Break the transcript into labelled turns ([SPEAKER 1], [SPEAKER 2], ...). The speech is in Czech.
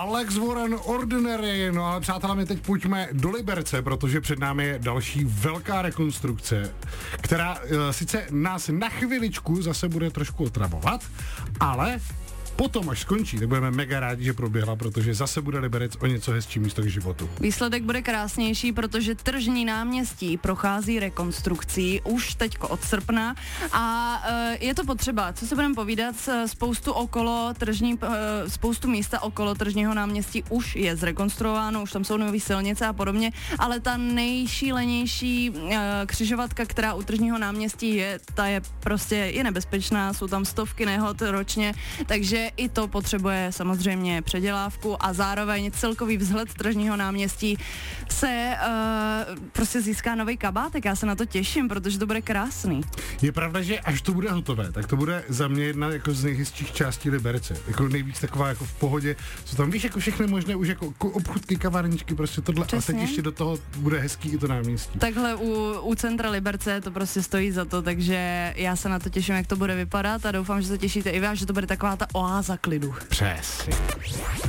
[SPEAKER 1] Alex Warren Ordinary. No ale přátelé, my teď pojďme do Liberce, protože před námi je další velká rekonstrukce, která sice nás na chviličku zase bude trošku otravovat, ale potom, až skončí, tak budeme mega rádi, že proběhla, protože zase bude Liberec o něco hezčí místo k životu.
[SPEAKER 2] Výsledek bude krásnější, protože tržní náměstí prochází rekonstrukcí už teďko od srpna a je to potřeba. Co se budeme povídat, spoustu místa okolo tržního náměstí už je zrekonstruováno, už tam jsou nové silnice a podobně, ale ta nejšílenější křižovatka, která u tržního náměstí je, ta je prostě nebezpečná, jsou tam stovky nehod ročně, takže i to potřebuje samozřejmě předělávku a zároveň celkový vzhled tržního náměstí se prostě získá nový kabátek. Já se na to těším, protože to bude krásný.
[SPEAKER 1] Je pravda, že až to bude hotové, tak to bude za mě jedna jako z nejhezčích částí Liberce. Jako nejvíc taková jako v pohodě. Co tam víš, jako všechny možné už jako obchůdky, kavárničky, prostě tohle. Přesně. A teď ještě do toho bude hezký i to náměstí.
[SPEAKER 2] Takhle u centra Liberce to prostě stojí za to, takže já se na to těším, jak to bude vypadat a doufám, že se těšíte i vy, že to bude taková ta oáza klidu.
[SPEAKER 1] Přesně.